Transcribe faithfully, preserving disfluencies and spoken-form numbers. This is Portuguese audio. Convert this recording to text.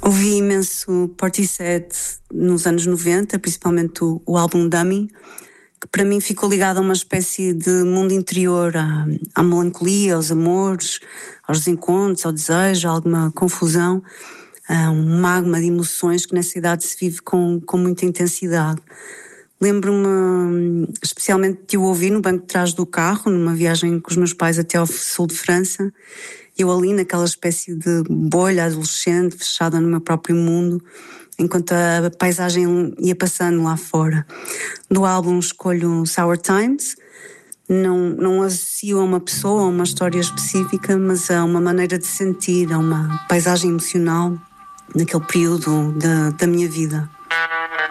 Ouvi imenso Portishead nos anos noventa, principalmente o, o álbum Dummy, que para mim ficou ligado a uma espécie de mundo interior, à, à melancolia, aos amores, aos desencontros, ao desejo, a alguma confusão, a um magma de emoções que nessa idade se vive com, com muita intensidade. Lembro-me especialmente de o ouvir no banco de trás do carro, numa viagem com os meus pais até ao sul de França, eu ali naquela espécie de bolha adolescente, fechada no meu próprio mundo, enquanto a paisagem ia passando lá fora. Do álbum escolho Sour Times, não, não associo a uma pessoa, a uma história específica, mas a uma maneira de sentir, a uma paisagem emocional naquele período da, da minha vida.